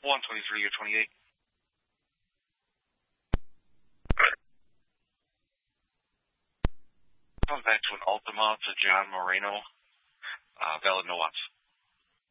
123 or 28. Comes back to an Ultima to John Moreno. Valid no outs.